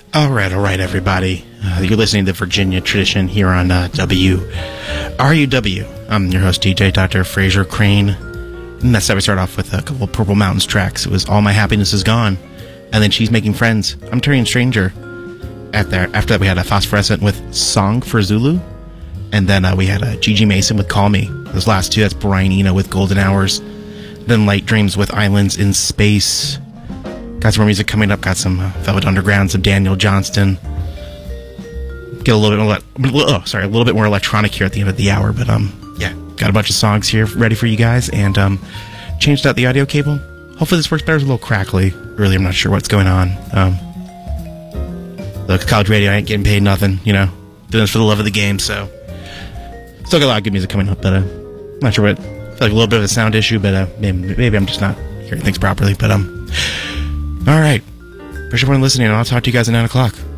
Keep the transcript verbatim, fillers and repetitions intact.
All right, all right, everybody. Uh, you're listening to Virginia Tradition here on uh, W R U W. I'm your host, D J Doctor Fraser Crane. And that's how we start off with a couple of Purple Mountains tracks. It was All My Happiness Is Gone. And then She's Making Friends. I'm Tyrion Stranger. At there, after that, we had a Phosphorescent with Song for Zulu. And then uh, we had a Gigi Mason with Call Me. Those last two, that's Brian Eno with Golden Hours. Then Light Dreams with Islands in Space. Got some more music coming up. Got some uh, Velvet Underground, some Daniel Johnston. Get a little bit more, oh, sorry, a little bit more electronic here at the end of the hour. But um, yeah, got a bunch of songs here ready for you guys, and um, changed out the audio cable. Hopefully this works better. It's a little crackly. Really, I'm not sure what's going on. Um, look, college radio, I ain't getting paid nothing. You know, doing this for the love of the game. So, still got a lot of good music coming up. But uh, I'm not sure what. I feel like a little bit of a sound issue, but uh, maybe, maybe I'm just not hearing things properly. But um. All right. Appreciate everyone listening, and I'll talk to you guys at nine o'clock.